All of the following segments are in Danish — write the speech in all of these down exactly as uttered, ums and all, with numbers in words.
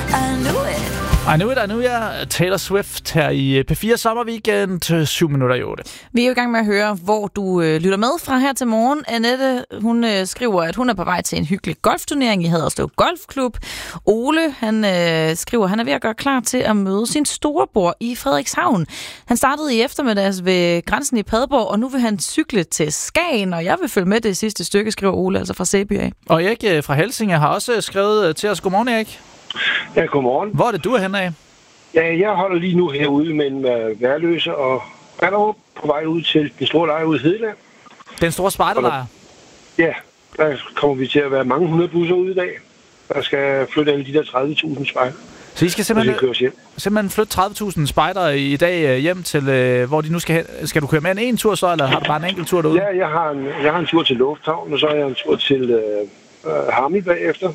I knew it. I knew it, I knew it. Taylor Swift her i P fire Sommerweekend, syv minutter i otte. Vi er jo i gang med at høre, hvor du øh, lytter med fra her til morgen. Annette, hun øh, skriver, at hun er på vej til en hyggelig golfturnering i Haderslev Golfklub. Ole, han øh, skriver, at han er ved at gøre klar til at møde sin storebror i Frederikshavn. Han startede i eftermiddags ved grænsen i Padborg, og nu vil han cykle til Skagen, og jeg vil følge med det sidste stykke, skriver Ole, altså fra Sæby af. Og Erik fra Helsinge har også skrevet til os. Godmorgen, Erik. Ja, godmorgen. Hvor er det, du er henne af? Ja, jeg holder lige nu herude med en uh, værløse og er der på vej ud til den store lejr ude i Hedeland. Den store spejderlejr? Ja, der kommer vi til at være mange hundrede busser ude i dag. Der skal flytte alle de der tredive tusind spejder. Så I skal simpelthen, hjem. simpelthen flytte tredive tusind spejdere i dag hjem til, øh, hvor de nu skal hen. Skal du køre med en, en tur så, eller har du bare en enkelt tur derude? Ja, jeg har en, jeg har en tur til Lufthavn, og så har jeg en tur til øh, øh, Harmy bagefter.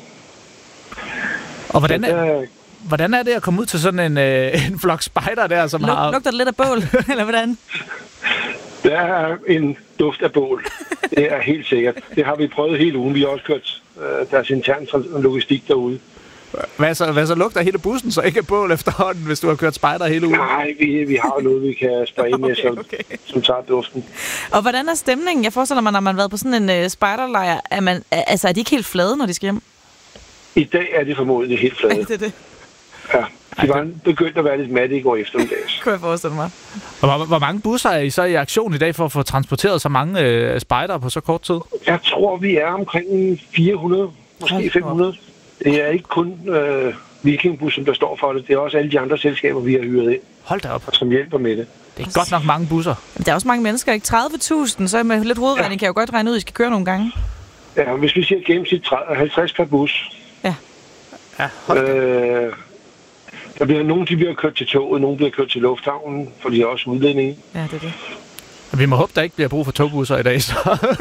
Og hvordan er, hvordan er det at komme ud til sådan en, øh, en flok spejder der, som Lug, har... Lugter det lidt af bål, eller hvordan? Der er en duft af bål. Det er helt sikkert. Det har vi prøvet hele ugen. Vi har også kørt øh, deres intern logistik derude. Hvad så, hvad så lugter hele bussen, så ikke bål efterhånden, hvis du har kørt spejder hele ugen? Nej, vi, vi har noget, vi kan spraye med, okay, som, okay. som tager duften. Og hvordan er stemningen? Jeg forestiller mig, når man har været på sådan en øh, spejderlejr, er, man, altså, er de ikke helt flade, når de skal hjem? I dag er det formodentlig helt flade. Ja, det er det. Ja, de var begyndt at være lidt matte i går eftermiddags. Kunne jeg forestille mig. Og hvor, hvor mange busser er I så i aktion i dag for at få transporteret så mange øh, spejdere på så kort tid? Jeg tror, vi er omkring fire hundrede, måske fem hundrede. Det er ikke kun øh, Vikingbus, som der står for det. Det er også alle de andre selskaber, vi har hyret ind. Hold da op. Som hjælper med det. Det er godt nok mange busser. Der er også mange mennesker, ikke? tredive tusind, så med lidt hovedregning ja. Kan jeg jo godt regne ud, at I skal køre nogle gange. Ja, hvis vi siger gennemsnit halvtreds per bus. Ja. Ja, øh, der bliver nogle, de bliver kørt til toget, nogle bliver kørt til lufthavnen, for de er også udledning. Ja, det er det. Vi må håbe, der ikke bliver brug for togbusser i dag, så...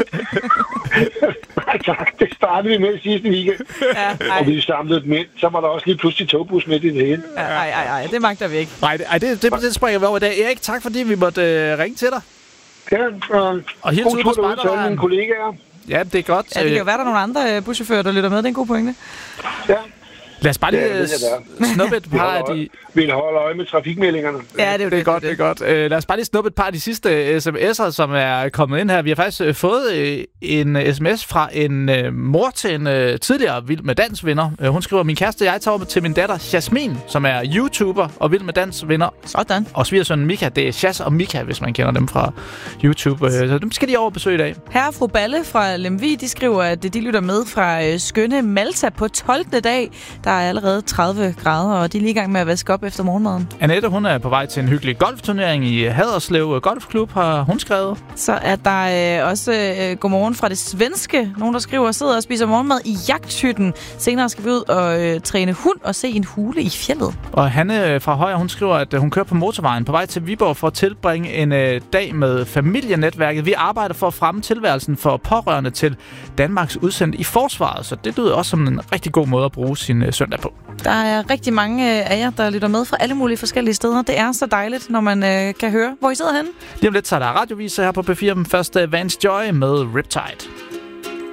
Nej tak, det startede vi med sidste weekend. Ja, og vi samlede dem ind. Så var der også lige pludselig togbus midt i det hele. Ja, ej, ej, ej, det magter vi ikke. Nej, det, det, det, det springer vi over i dag. Erik, tak fordi vi måtte uh, ringe til dig. Ja, og, og helt god tur derude til mine kollegaer. Ja, det er godt. Ja, det kan jo være, der er nogle andre buschauffører, der lytter med. Det er en god pointe. Ja. Lad os bare lige ja, snuppe et par af de... Vi holder øje med trafikmeldingerne. Ja, det er jo det er godt, det er godt. Uh, lad os bare lige snuppe et par af de sidste sms'er, som er kommet ind her. Vi har faktisk uh, fået uh, en sms fra en uh, mor til en uh, tidligere Vild med Dans vinder. Uh, hun skriver, min kæreste og jeg tager op til min datter Jasmin, som er YouTuber og Vild med Dans vinder. Sådan. Og svigersønnen Mika, det er Jas og Mika, hvis man kender dem fra YouTube. Uh, så dem skal de over besøge i dag. Herre og fru Balle fra Lemvig, de skriver, at de lytter med fra uh, skønne Malta på tolvte dag. Der er allerede tredive grader, og de er lige i gang med at vaske op efter morgenmaden. Annette, hun er på vej til en hyggelig golfturnering i Haderslev Golfklub, har hun skrevet. Så er der øh, også øh, godmorgen fra det svenske. Nogen, der skriver, sidder og spiser morgenmad i jagthytten. Senere skal vi ud og øh, træne hund og se en hule i fjeldet. Og Hanne fra Højer, hun skriver, at hun kører på motorvejen på vej til Viborg for at tilbringe en øh, dag med familienetværket. Vi arbejder for at fremme tilværelsen for pårørende til Danmarks udsendte i forsvaret, så det lyder også som en rigtig god måde at bruge sin øh, søndag på. Der er rigtig mange af jer, der lytter med fra alle mulige forskellige steder. Det er så dejligt, når man øh, kan høre, hvor I sidder henne. Lige om lidt, så er der radioviser her på P fire. Først Vance Joy med Riptide.